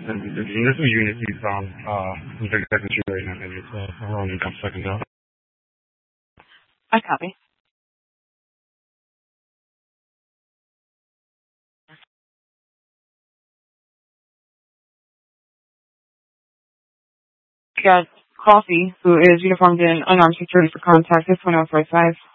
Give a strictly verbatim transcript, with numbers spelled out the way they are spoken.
And there's two units he's on, uh, I'm very second two right now, maybe, so I'll run a couple seconds out. I copy. Got Coffee, who is uniformed in unarmed security for contact, six one zero five five.